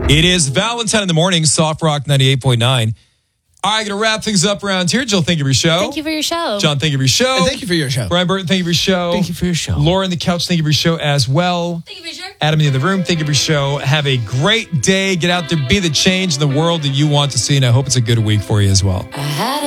It is Valentine in the morning, Soft Rock 98.9. All right, going to wrap things up around here. Jill, thank you for your show. Thank you for your show. John, thank you for your show. And thank you for your show. Brian Burton, thank you for your show. Thank you for your show. Laura on the couch, thank you for your show as well. Thank you for your show. Adam in the other room, thank you for your show. Have a great day. Get out there, be the change in the world that you want to see, and I hope it's a good week for you as well.